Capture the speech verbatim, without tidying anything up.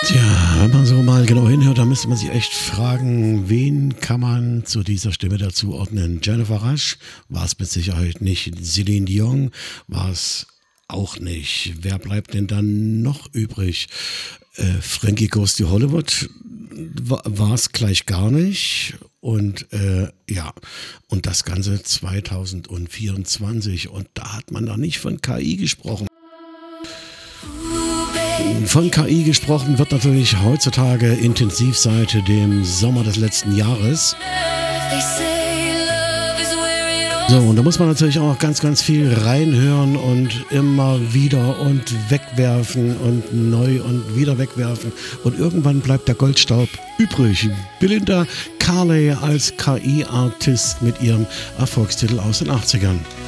Tja, wenn man so mal genau hinhört, dann müsste man sich echt fragen, wen kann man zu dieser Stimme dazuordnen? Jennifer Rush war es mit Sicherheit nicht. Celine Dion war es auch nicht. Wer bleibt denn dann noch übrig? Äh, Frankie Goes to Hollywood war es gleich gar nicht. Und äh, ja, und das Ganze zwanzig vierundzwanzig. Und da hat man noch nicht von K I gesprochen. Von K I gesprochen wird natürlich heutzutage intensiv seit dem Sommer des letzten Jahres. So, und da muss man natürlich auch ganz, ganz viel reinhören und immer wieder und wegwerfen und neu und wieder wegwerfen. Und irgendwann bleibt der Goldstaub übrig. Belinda Carlisle als K I-Artist mit ihrem Erfolgstitel aus den achtzigern.